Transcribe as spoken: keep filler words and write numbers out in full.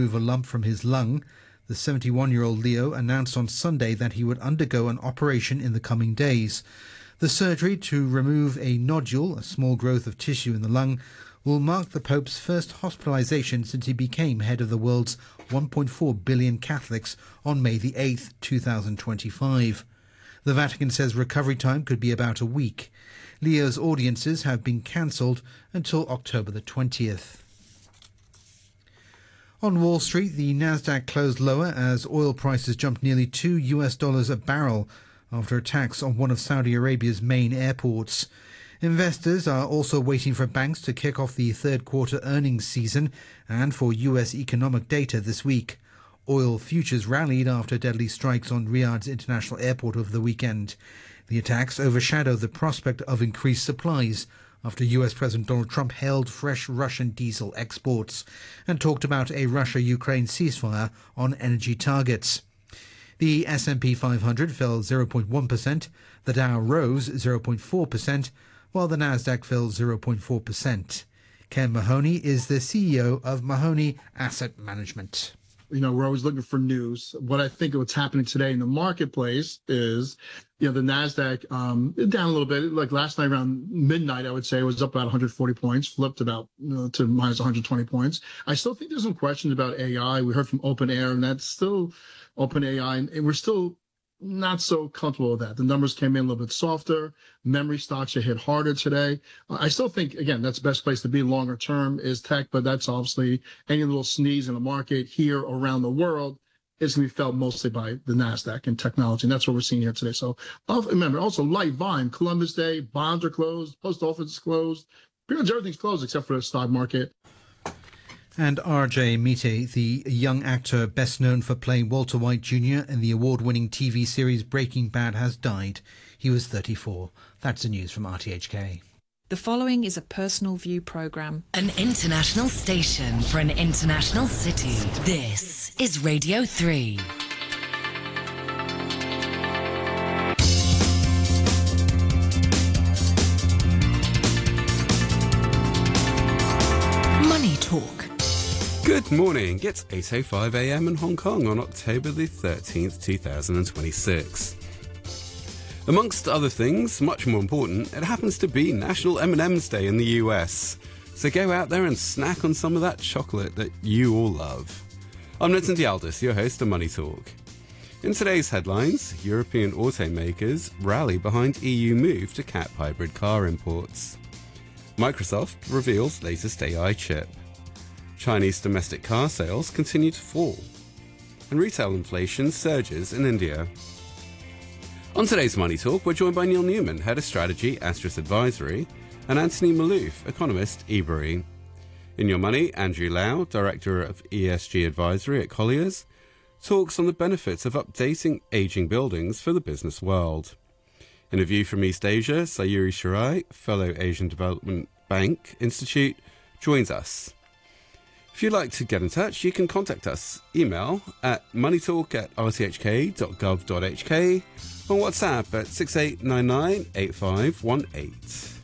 remove a lump from his lung. The seventy-one-year-old Leo announced on Sunday that he would undergo an operation in the coming days. The surgery to remove a nodule, a small growth of tissue in the lung, will mark the Pope's first hospitalization since he became head of the world's one point four billion Catholics on May the eighth, two thousand twenty-five. The Vatican says recovery time could be about a week. Leo's audiences have been cancelled until October the twentieth. On Wall Street, the Nasdaq closed lower as oil prices jumped nearly two US dollars a barrel after attacks on one of Saudi Arabia's main airports. Investors are also waiting for banks to kick off the third quarter earnings season and for U S economic data this week. Oil futures rallied after deadly strikes on Riyadh's international airport over the weekend. The attacks overshadowed the prospect of increased supplies after U S President Donald Trump hailed fresh Russian diesel exports and talked about a Russia-Ukraine ceasefire on energy targets. The S and P five hundred fell zero point one percent, the Dow rose zero point four percent, while the Nasdaq fell zero point four percent. Ken Mahoney is the C E O of Mahoney Asset Management. You know, we're always looking for news. What I think of what's happening today in the marketplace is, you know, the NASDAQ um, down a little bit. Like last night around midnight, I would say it was up about one hundred forty points, flipped about you know, to minus one hundred twenty points. I still think there's some questions about A I. We heard from OpenAI, and that's still OpenAI, and, and we're still not so comfortable with that. The numbers came in a little bit softer. Memory stocks are hit harder today. Uh, I still think, again, that's the best place to be longer term is tech, but that's obviously any little sneeze in the market here around the world is going to be felt mostly by the NASDAQ and technology, and that's what we're seeing here today. So remember, also light volume, Columbus Day, bonds are closed, post office is closed. Pretty much everything's closed except for the stock market. And R J Mitte, the young actor best known for playing Walter White Junior in the award-winning T V series Breaking Bad, has died. He was thirty-four. That's the news from R T H K. The following is a personal view programme. An international station for an international city. This is Radio three. Money Talk. Good morning. It's eight oh five a m in Hong Kong on October the thirteenth, two thousand twenty-six. Amongst other things, much more important, it happens to be National M and M's Day in the U S. So go out there and snack on some of that chocolate that you all love. I'm Nitin Dialdis, your host of Money Talk. In today's headlines, European automakers rally behind E U move to cap hybrid car imports. Microsoft reveals latest A I chip. Chinese domestic car sales continue to fall. And retail inflation surges in India. On today's Money Talk, we're joined by Neil Newman, Head of Strategy, Astris Advisory, and Anthony Malouf, Economist, Ebury. In Your Money, Andrew Lau, Director of E S G Advisory at Colliers, talks on the benefits of updating ageing buildings for the business world. In A View from East Asia, Sayuri Shirai, Fellow Asian Development Bank Institute, joins us. If you'd like to get in touch, you can contact us. Email at moneytalk at r t h k dot gov dot h k or WhatsApp at six eight nine nine eight five one eight.